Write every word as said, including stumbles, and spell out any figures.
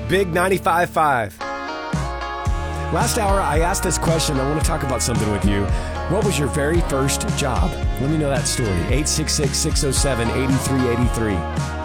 Big ninety-five point five. Last hour, I asked this question. I want to talk about something with you. What was your very first job? Let me know that story. eight six six, six oh seven, eight three eight three.